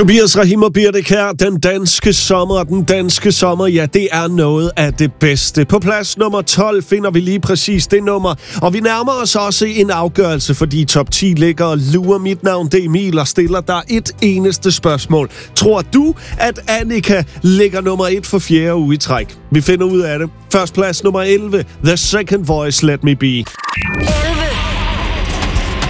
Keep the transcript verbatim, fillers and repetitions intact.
Tobias Rahim og Birte Kjær, den danske sommer, den danske sommer, ja, det er noget af det bedste. På plads nummer tolv finder vi lige præcis det nummer, og vi nærmer os også en afgørelse, fordi top ti ligger og lurer. Mit navn, det er Emil, og stiller der et eneste spørgsmål. Tror du, at Annika ligger nummer et for fjerde uge i træk? Vi finder ud af det. Først plads nummer elleve, The Second Voice, Let Me Be.